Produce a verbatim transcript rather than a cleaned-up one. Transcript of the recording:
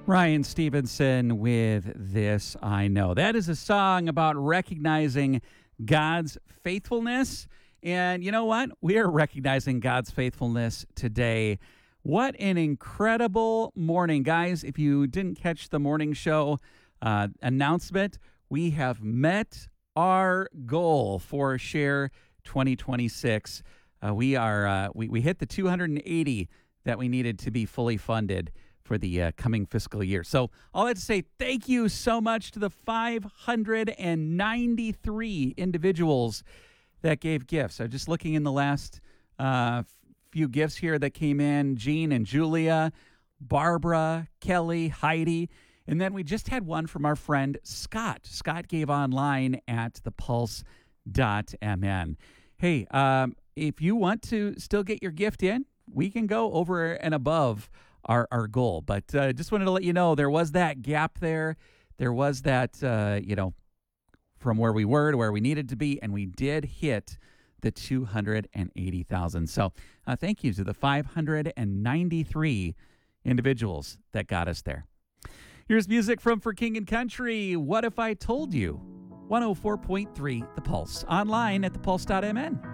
Ryan Stevenson with This I Know. That is a song about recognizing God's faithfulness. And you know what? We are recognizing God's faithfulness today. What an incredible morning, guys. If you didn't catch the morning show uh, announcement, we have met our goal for Share twenty twenty-six. Uh, we are uh, we, we hit the two hundred eighty that we needed to be fully funded for the uh, coming fiscal year. So all that to say, thank you so much to the five hundred ninety-three individuals that gave gifts. I'm just looking in the last uh, few gifts here that came in. Jean and Julia, Barbara, Kelly, Heidi. And then we just had one from our friend Scott. Scott gave online at the pulse dot m n. Hey, um, if you want to still get your gift in, we can go over and above our, our goal. But uh, just wanted to let you know there was that gap there. There was that, uh, you know, from where we were to where we needed to be, and we did hit the two hundred eighty thousand. So uh, thank you to the five hundred ninety-three individuals that got us there. Here's music from For King and Country. What If I Told You? one oh four point three The Pulse. Online at the pulse dot m n.